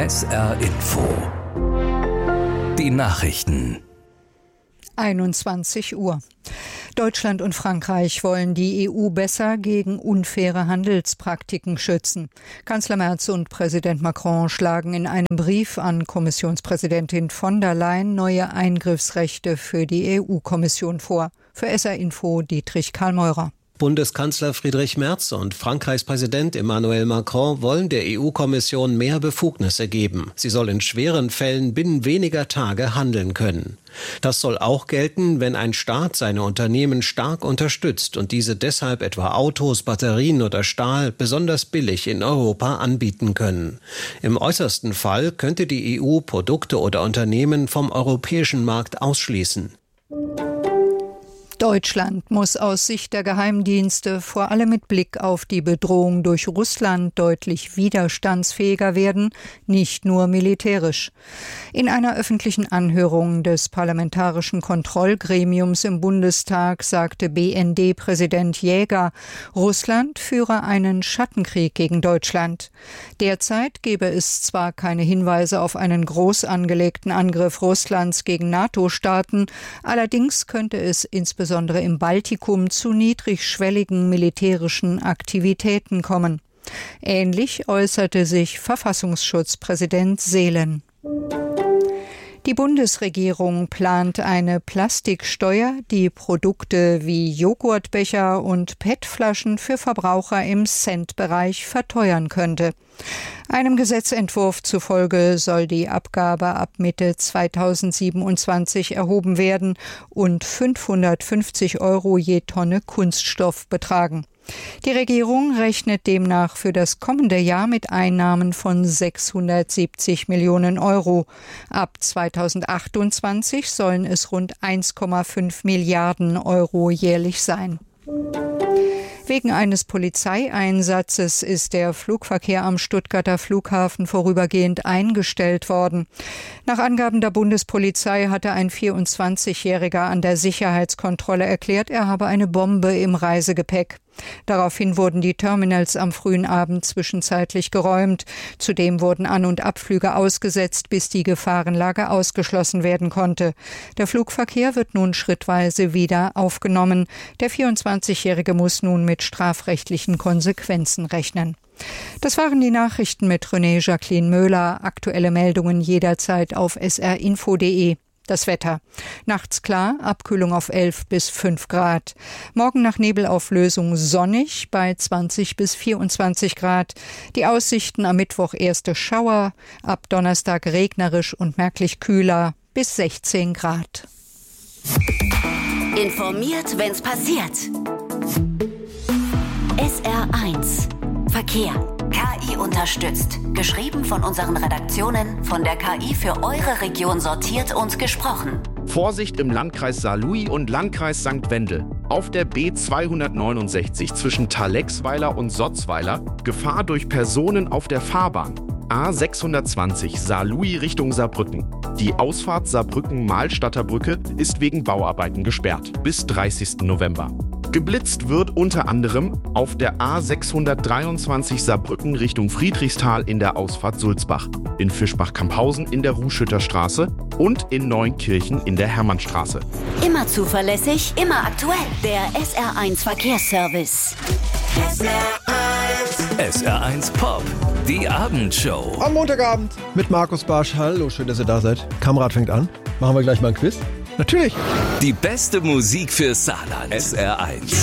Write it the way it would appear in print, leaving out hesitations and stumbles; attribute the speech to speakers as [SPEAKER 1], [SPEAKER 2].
[SPEAKER 1] SR Info. Die Nachrichten.
[SPEAKER 2] 21 Uhr. Deutschland und Frankreich wollen die EU besser gegen unfaire Handelspraktiken schützen. Kanzler Merz und Präsident Macron schlagen in einem Brief an Kommissionspräsidentin von der Leyen neue Eingriffsrechte für die EU-Kommission vor. Für SR Info Dietrich Karl-Meurer.
[SPEAKER 3] Bundeskanzler Friedrich Merz und Frankreichs Präsident Emmanuel Macron wollen der EU-Kommission mehr Befugnisse geben. Sie soll in schweren Fällen binnen weniger Tage handeln können. Das soll auch gelten, wenn ein Staat seine Unternehmen stark unterstützt und diese deshalb etwa Autos, Batterien oder Stahl besonders billig in Europa anbieten können. Im äußersten Fall könnte die EU Produkte oder Unternehmen vom europäischen Markt ausschließen.
[SPEAKER 2] Deutschland muss aus Sicht der Geheimdienste vor allem mit Blick auf die Bedrohung durch Russland deutlich widerstandsfähiger werden, nicht nur militärisch. In einer öffentlichen Anhörung des Parlamentarischen Kontrollgremiums im Bundestag sagte BND-Präsident Jäger, Russland führe einen Schattenkrieg gegen Deutschland. Derzeit gebe es zwar keine Hinweise auf einen groß angelegten Angriff Russlands gegen NATO-Staaten, allerdings könnte es insbesondere im Baltikum zu niedrigschwelligen militärischen Aktivitäten kommen. Ähnlich äußerte sich Verfassungsschutzpräsident Seelen. Die Bundesregierung plant eine Plastiksteuer, die Produkte wie Joghurtbecher und PET-Flaschen für Verbraucher im Centbereich verteuern könnte. Einem Gesetzentwurf zufolge soll die Abgabe ab Mitte 2027 erhoben werden und 550 € je Tonne Kunststoff betragen. Die Regierung rechnet demnach für das kommende Jahr mit Einnahmen von 670 Millionen €. Ab 2028 sollen es rund 1,5 Milliarden € jährlich sein. Wegen eines Polizeieinsatzes ist der Flugverkehr am Stuttgarter Flughafen vorübergehend eingestellt worden. Nach Angaben der Bundespolizei hatte ein 24-Jähriger an der Sicherheitskontrolle erklärt, er habe eine Bombe im Reisegepäck. Daraufhin wurden die Terminals am frühen Abend zwischenzeitlich geräumt. Zudem wurden An- und Abflüge ausgesetzt, bis die Gefahrenlage ausgeschlossen werden konnte. Der Flugverkehr wird nun schrittweise wieder aufgenommen. Der 24-Jährige muss nun mit strafrechtlichen Konsequenzen rechnen. Das waren die Nachrichten mit René Jacqueline Möhler. Aktuelle Meldungen jederzeit auf srinfo.de. Das Wetter. Nachts klar, Abkühlung auf 11 bis 5 Grad. Morgen nach Nebelauflösung sonnig bei 20 bis 24 Grad. Die Aussichten am Mittwoch erste Schauer, ab Donnerstag regnerisch und merklich kühler bis 16 Grad.
[SPEAKER 4] Informiert, wenn's passiert. SR1 Verkehr. KI unterstützt. Geschrieben von unseren Redaktionen, von der KI für eure Region sortiert und gesprochen.
[SPEAKER 5] Vorsicht im Landkreis Saarlouis und Landkreis St. Wendel. Auf der B269 zwischen Thalexweiler und Sotzweiler Gefahr durch Personen auf der Fahrbahn. A620 Saarlouis Richtung Saarbrücken. Die Ausfahrt Saarbrücken-Mahlstadter Brücke ist wegen Bauarbeiten gesperrt bis 30. November. Geblitzt wird unter anderem auf der A623 Saarbrücken Richtung Friedrichsthal in der Ausfahrt Sulzbach, in Fischbach-Camphausen in der Ruhschütter Straße und in Neunkirchen in der Hermannstraße.
[SPEAKER 4] Immer zuverlässig, immer aktuell. Der SR1 Verkehrsservice.
[SPEAKER 1] SR1 Pop, die Abendshow.
[SPEAKER 6] Am Montagabend mit Markus Barsch. Hallo, schön, dass ihr da seid. Kamerad fängt an. Machen wir gleich mal ein Quiz? Natürlich.
[SPEAKER 1] Die beste Musik für Saarland. SR1.